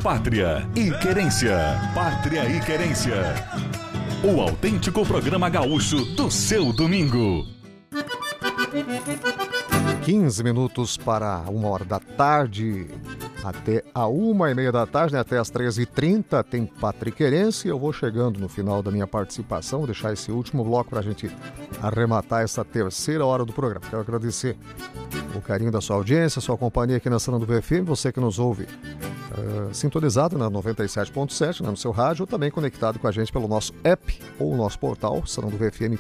Pátria e Querência. Pátria e Querência. O autêntico programa gaúcho do seu domingo. 15 minutos para 1h da tarde, até a 1h30 da tarde, né? Até as 13h30 tem Pátria e Querência. Eu vou chegando no final da minha participação, vou deixar esse último bloco para a gente arrematar essa terceira hora do programa. Quero agradecer o carinho da sua audiência, sua companhia aqui na Sananduva FM, você que nos ouve sintonizado na 97.7, no seu rádio, ou também conectado com a gente pelo nosso app ou nosso portal, sananduvafm.com.br.